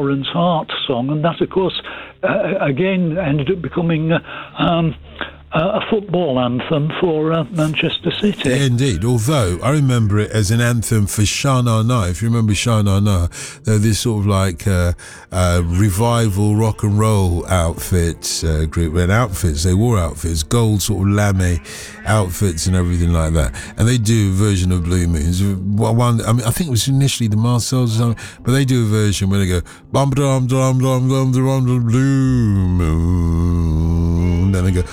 Lawrence Hart song, and that, of course, again ended up becoming a football anthem for Manchester City. Yeah, indeed, although I remember it as an anthem for Sha Na Na. If you remember Sha Na Na, they're this sort of like revival rock and roll outfits group. And outfits, they wore outfits, gold sort of lame outfits and everything like that. And they do a version of Blue Moons. I think it was initially the Marcells or something, but they do a version where they go bum dum dum dum dum dum Blue Moon. Then they go.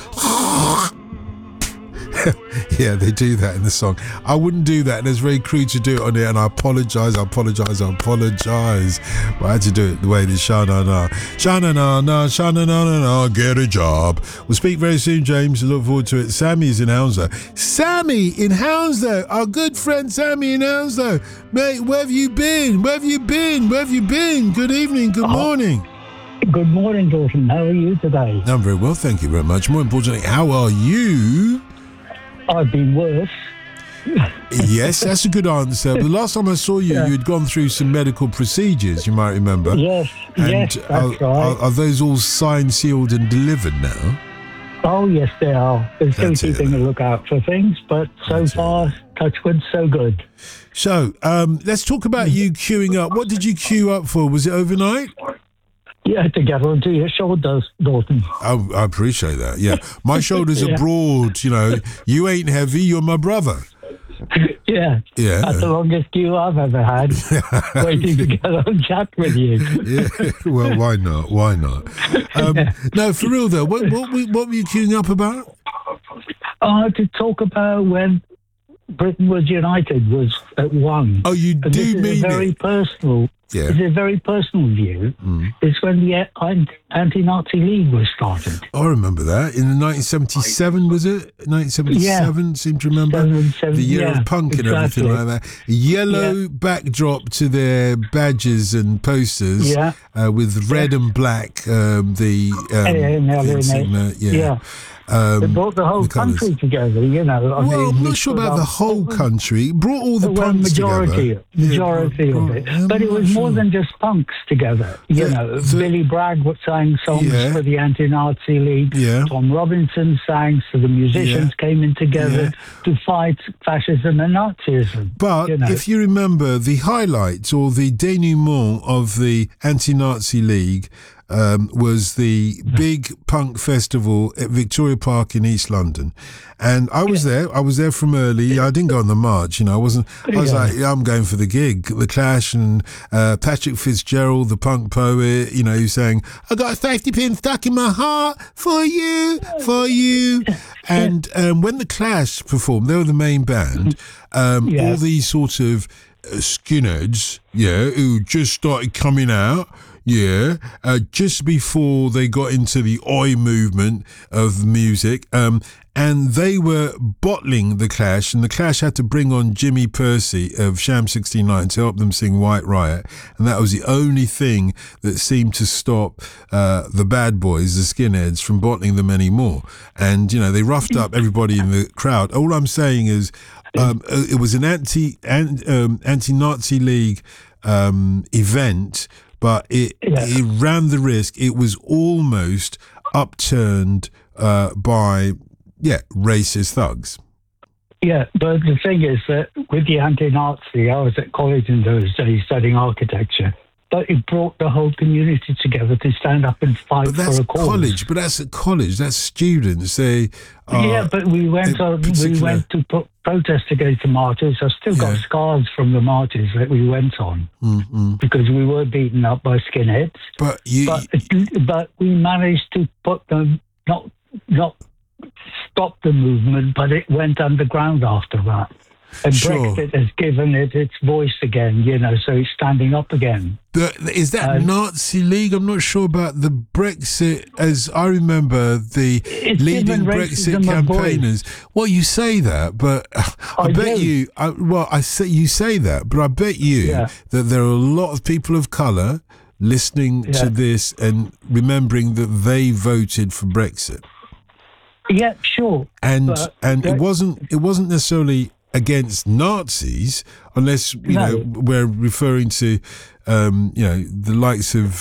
Yeah, they do that in the song. I wouldn't do that, and it's very crude to do it on it, and I apologise. But I had to do it the way the Sha Na Na, Sha Na Na Na, Sha Na Na Na Na, get a job. We'll speak very soon, James. Look forward to it. Sammy's in Hounslow. Sammy in Hounslow, our good friend Sammy in Hounslow. Mate, where have you been? Good evening, good morning. Good morning, Dalton. How are you today? I'm very well, thank you very much. More importantly, how are you? I've been worse. Yes, that's a good answer. But the last time I saw you, you had gone through some medical procedures, you might remember. Yes, that's right. Are those all signed, sealed and delivered now? Oh, yes, they are. They're still keeping a lookout for things, but so far, touch wood, so good. So, let's talk about you queuing up. What did you queue up for? Was it overnight? Yeah, to get onto your shoulders, Dalton. Oh, I appreciate that, yeah. My shoulders are broad, you know. You ain't heavy, you're my brother. Yeah. That's the longest queue I've ever had, waiting to get on chat with you. Yeah, well, why not? No, for real, though, what were you queuing up about? To talk about when Britain was united was at one. Oh, you do this mean is a very it? personal. Yeah. It's a very personal view. It's when the anti-Nazi League was started. I remember that. In 1977, was it? 1977, seem to remember. The year of punk and everything like that. Yellow backdrop to their badges and posters with red and black, insignia. They brought the whole country together, you know. Well, I'm not sure about the whole country. It brought all the punks together. Majority of it. But it was more than just punks together. You know, Billy Bragg sang songs for the Anti-Nazi League. Yeah. Tom Robinson sang, so the musicians came in together to fight fascism and Nazism. But if you remember, the highlights or the denouement of the Anti-Nazi League was the big punk festival at Victoria Park in East London, and I was there. I was there from early. I didn't go on the march, you know. I was like, I'm going for the gig, the Clash, and Patrick Fitzgerald, the punk poet. You know, he was saying, "I got a safety pin stuck in my heart for you." And when the Clash performed, they were the main band. All these sort of skinheads, who just started coming out. Just before they got into the Oi movement of music, and they were bottling the Clash, and the Clash had to bring on Jimmy Percy of Sham 69 to help them sing White Riot, and that was the only thing that seemed to stop the bad boys, the skinheads, from bottling them anymore. And, you know, they roughed up everybody in the crowd. All I'm saying is it was an anti-Nazi League event, but it ran the risk. It was almost upturned by racist thugs. Yeah, but the thing is that with the anti-Nazi, I was at college in those days studying architecture, but it brought the whole community together to stand up and fight for a cause. But that's at college. That's students. They but we went to protest against the marches. I've still got scars from the marches that we went on because we were beaten up by skinheads. But we managed to put them not stop the movement, but it went underground after that. And Brexit has given it its voice again, you know, so it's standing up again. Is that Nazi League? I'm not sure about the Brexit, as I remember the leading Brexit campaigners. Well, you say that, but I bet you. You say that, but I bet you that there are a lot of people of colour listening to this and remembering that they voted for Brexit. Yeah, sure. And it wasn't necessarily against Nazis, unless we're referring to the likes of